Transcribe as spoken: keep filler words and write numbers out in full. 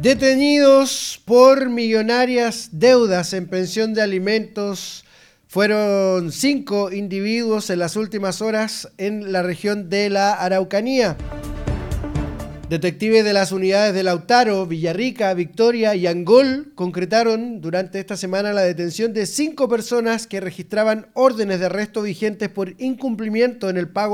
Detenidos por millonarias deudas en pensión de alimentos, fueron cinco individuos en las últimas horas en la región de la Araucanía. Detectives de las unidades de Lautaro, Villarrica, Victoria y Angol concretaron durante esta semana la detención de cinco personas que registraban órdenes de arresto vigentes por incumplimiento en el pago